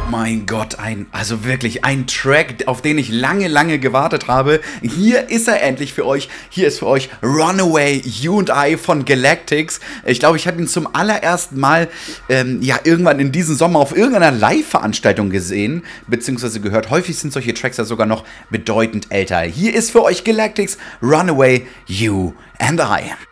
Mein Gott, also wirklich ein Track, auf den ich lange, lange gewartet habe. Hier ist er endlich für euch. Hier ist für euch Runaway, You and I von Galactics. Ich glaube, ich habe ihn zum allerersten Mal irgendwann in diesem Sommer auf irgendeiner Live-Veranstaltung gesehen, beziehungsweise gehört. Häufig sind solche Tracks ja sogar noch bedeutend älter. Hier ist für euch Galactics, Runaway, You and I.